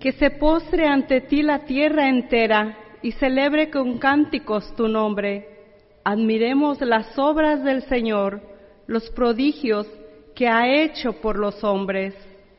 Que se postre ante ti la tierra entera y celebre con cánticos tu nombre. Admiremos las obras del Señor, los prodigios que ha hecho por los hombres.